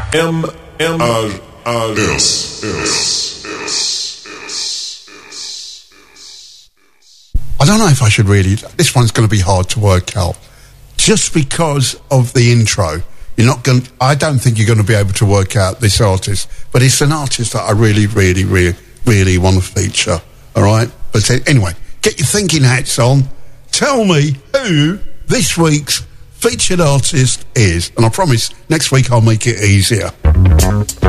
I don't know if I should really... This one's going to be hard to work out. Just because of the intro, you're not going... I don't think you're going to be able to work out this artist, but it's an artist that I really, really, really, really want to feature, all right? But anyway, get your thinking hats on. Tell me who this week's featured artist is, and I promise next week I'll make it easier.